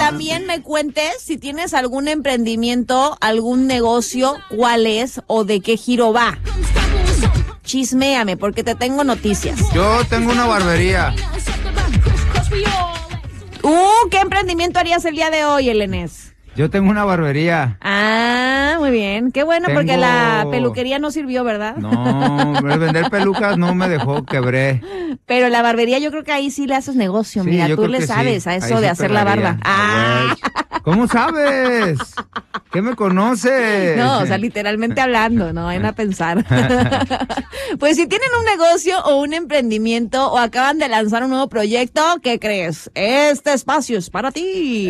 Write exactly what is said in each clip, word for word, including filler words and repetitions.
también me cuentes si tienes algún emprendimiento, algún negocio, cuál es o de qué giro va. Chisméame, porque te tengo noticias. Yo tengo una barbería. Uh, ¿qué emprendimiento harías el día de hoy, Elenés? Yo tengo una barbería. Ah, muy bien. Qué bueno, Tengo... porque la peluquería no sirvió, ¿verdad? No, vender pelucas no me dejó, quebré. Pero la barbería yo creo que ahí sí le haces negocio. Sí, mira, tú le sabes sí. a eso ahí de hacer la barba. Ah. ¿Cómo sabes? ¿Qué me conoces? No, o sea, literalmente hablando, no vayan a pensar. Pues si tienen un negocio o un emprendimiento o acaban de lanzar un nuevo proyecto, ¿qué crees? Este espacio es para ti.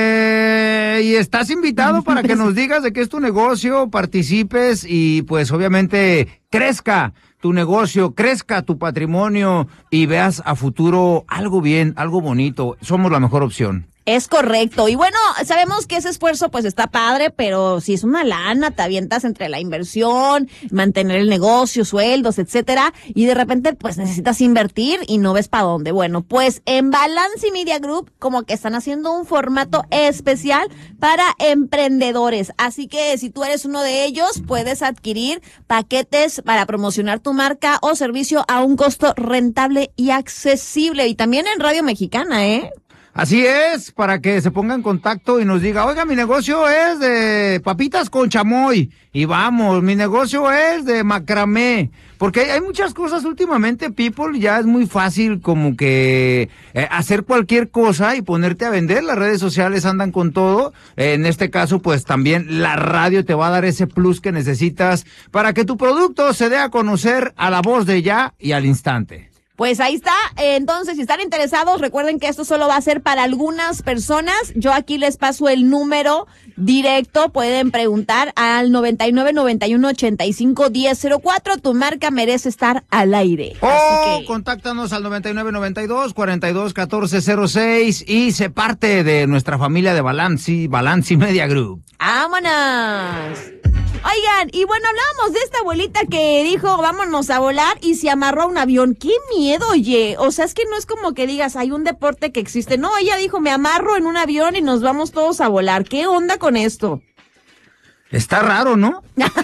Eh, y estás invitado para que nos digas de qué es tu negocio, participes y pues obviamente crezca tu negocio, crezca tu patrimonio y veas a futuro algo bien, algo bonito. Somos la mejor opción. Es correcto. Y bueno, sabemos que ese esfuerzo pues está padre, pero si es una lana, te avientas entre la inversión, mantener el negocio, sueldos, etcétera, y de repente pues necesitas invertir y no ves para dónde. Bueno, pues en Balance Media Group como que están haciendo un formato especial para emprendedores. Así que si tú eres uno de ellos, puedes adquirir paquetes para promocionar tu marca o servicio a un costo rentable y accesible. Y también en Radio Mexicana, ¿eh? Así es, para que se ponga en contacto y nos diga, oiga, mi negocio es de papitas con chamoy, y vamos, mi negocio es de macramé, porque hay, hay muchas cosas últimamente, people, ya es muy fácil como que eh, hacer cualquier cosa y ponerte a vender, las redes sociales andan con todo, eh, en este caso pues también la radio te va a dar ese plus que necesitas para que tu producto se dé a conocer a la voz de ya y al instante. Pues ahí está, entonces si están interesados, recuerden que esto solo va a ser para algunas personas. Yo aquí les paso el número directo, pueden preguntar al noventa y nueve, noventa y uno, ochenta y cinco, diez cero cuatro, tu marca merece estar al aire. O Así que... contáctanos al noventa y nueve, noventa y dos, cuarenta y dos, catorce cero seis y sé parte de nuestra familia de Balance, Balance Media Group. ¡Vámonos! Oigan, y bueno, hablábamos de esta abuelita que dijo, vámonos a volar y se amarró a un avión. ¡Qué miedo, oye! O sea, es que no es como que digas, hay un deporte que existe. No, ella dijo, me amarro en un avión y nos vamos todos a volar. ¿Qué onda con esto? Está raro, ¿no?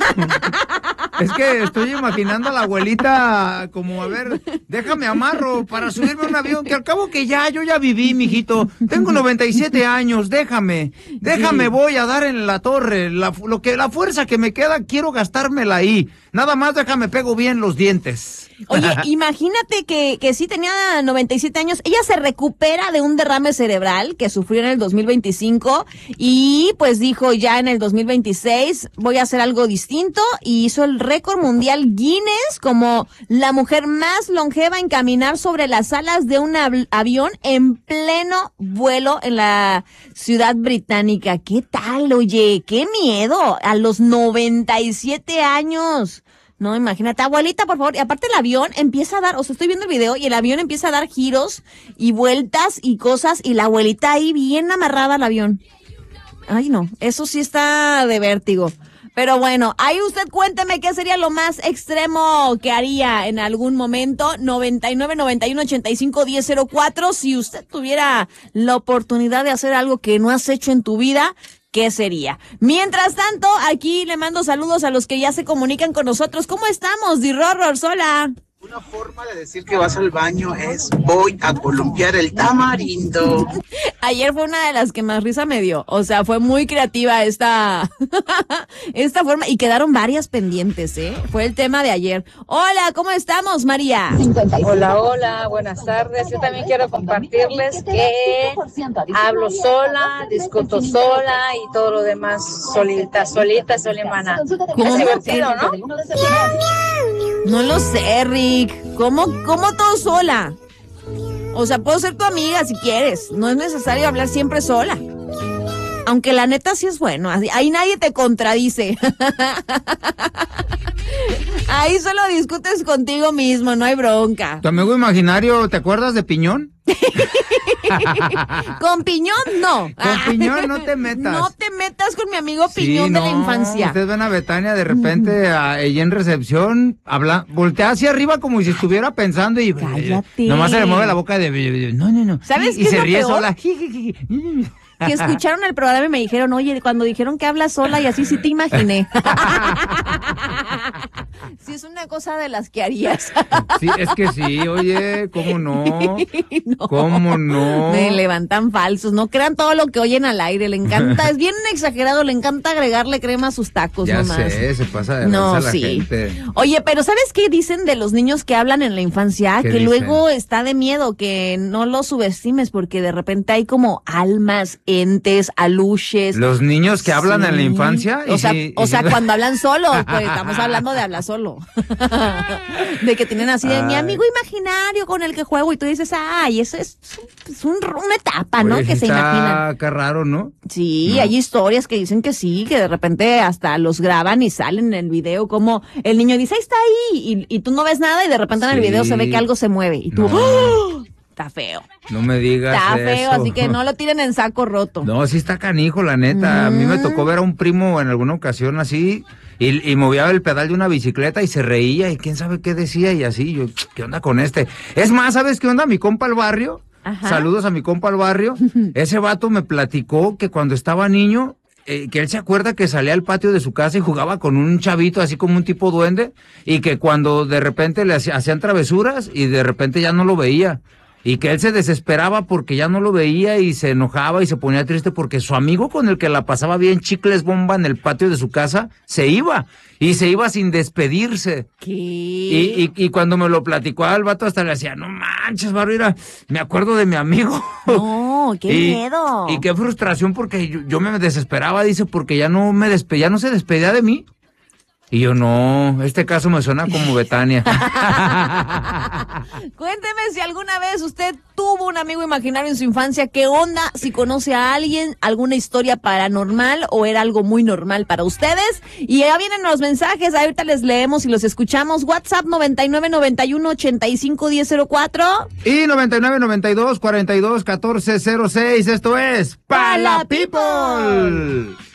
Es que estoy imaginando a la abuelita como, a ver, déjame amarro para subirme a un avión, que al cabo que ya, yo ya viví, mijito. Tengo noventa y siete años, déjame, déjame, sí. Voy a dar en la torre, la, lo que, la fuerza que me queda, quiero gastármela ahí. Nada más déjame, pego bien los dientes. Oye, imagínate que, que sí tenía noventa y siete años, ella se recupera de un derrame cerebral que sufrió en el dos mil veinticinco y pues dijo ya en el dos mil veintiséis voy a hacer algo distinto y hizo el récord mundial Guinness como la mujer más longeva en caminar sobre las alas de un av- avión en pleno vuelo en la ciudad británica. ¿Qué tal, oye? ¡Qué miedo! A los noventa y siete años. No, imagínate, abuelita, por favor. Y aparte el avión empieza a dar, o sea, estoy viendo el video y el avión empieza a dar giros y vueltas y cosas y la abuelita ahí bien amarrada al avión. Ay, no, eso sí está de vértigo. Pero bueno, ahí usted cuénteme qué sería lo más extremo que haría en algún momento. noventa y nueve, noventa y uno, ochenta y cinco, diez cero cuatro. Si usted tuviera la oportunidad de hacer algo que no has hecho en tu vida, ¿qué sería? Mientras tanto, aquí le mando saludos a los que ya se comunican con nosotros. ¿Cómo estamos, Dirrorror? Hola. Una forma de decir que vas al baño es voy a columpiar el tamarindo. Ayer fue una de las que más risa me dio. O sea, fue muy creativa esta, esta forma y quedaron varias pendientes, ¿eh? Fue el tema de ayer. Hola, ¿cómo estamos, María? Hola, hola, buenas tardes. Yo también quiero compartirles que hablo sola, discuto sola y todo lo demás solita, solita, solimana. Es divertido, ¿no? No lo sé, Rick. ¿Cómo, cómo todo sola? O sea, puedo ser tu amiga si quieres. No es necesario hablar siempre sola. Aunque la neta sí es bueno. Ahí nadie te contradice. Ahí solo discutes contigo mismo, no hay bronca. ¿Tu amigo imaginario, te acuerdas de Piñón? Con Piñón, no. Con Piñón no te metas. No te metas con mi amigo Sí, Piñón no, de la infancia. Ustedes ven a Betania de repente a ella en recepción, habla, voltea hacia arriba como si estuviera pensando y Cállate. nomás se le mueve la boca de no, no, no. ¿Sabes y, qué y es se lo ríe peor? sola. Que escucharon el programa y me dijeron, oye, cuando dijeron que habla sola y así sí te imaginé. Sí, es una cosa de las que harías. Sí, es que sí, oye, ¿cómo no? No, ¿Cómo no? Me levantan falsos, no crean todo lo que oyen al aire, le encanta, es bien exagerado, le encanta agregarle crema a sus tacos Ya nomás. sé, se pasa de No, lanza la sí. gente. Oye, pero ¿sabes qué dicen de los niños que hablan en la infancia? ¿Qué Que dicen? luego está de miedo, que no los subestimes, porque de repente hay como almas, entes, aluches. Los niños que hablan Sí. en la infancia. O y sea, si- o y sea si- cuando hablan solos, pues estamos hablando de hablar solo. De que tienen así de mi Ay. amigo imaginario con el que juego y tú dices, ay, eso es, es un- una etapa, ¿no? Oye, Que sí se está imaginan. acá raro, ¿no? Sí, No. hay historias que dicen que sí, que de repente hasta los graban y salen en el video como el niño dice, ahí está ahí, y, y tú no ves nada y de repente en el Sí. video se ve que algo se mueve y tú, No. ¡oh! Está feo, No me digas está feo, eso. así que no lo tiren en saco roto. No, sí está canijo, la neta. A mí me Mm. tocó ver a un primo en alguna ocasión así y, y movía el pedal de una bicicleta y se reía y quién sabe qué decía y así. Yo, ¿qué onda con este? Es más, ¿sabes qué onda? Mi compa al barrio. Ajá. Saludos a mi compa al barrio. Ese vato me platicó que cuando estaba niño, eh, que él se acuerda que salía al patio de su casa y jugaba con un chavito así como un tipo duende y que cuando de repente le hacía- hacían travesuras y de repente ya no lo veía. Y que él se desesperaba porque ya no lo veía y se enojaba y se ponía triste porque su amigo con el que la pasaba bien chicles bomba en el patio de su casa se iba. Y se iba sin despedirse. ¿Qué? Y, y, y cuando me lo platicó al vato hasta le decía, no manches, Barro, mira, me acuerdo de mi amigo. No, qué y, miedo. Y qué frustración porque yo, yo me desesperaba, dice, porque ya no me despe, ya no se despedía de mí. Y yo, no, este caso me suena como Betania. Cuénteme si alguna vez usted tuvo un amigo imaginario en su infancia, qué onda, si conoce a alguien, alguna historia paranormal o era algo muy normal para ustedes. Y ya vienen los mensajes, ahorita les leemos y los escuchamos. WhatsApp noventa y nueve noventa y uno ochenta y cinco diez cero cuatro. Y noventa y nueve, noventa y dos, cuarenta y dos, catorce cero seis, esto es Pa' la Pala People.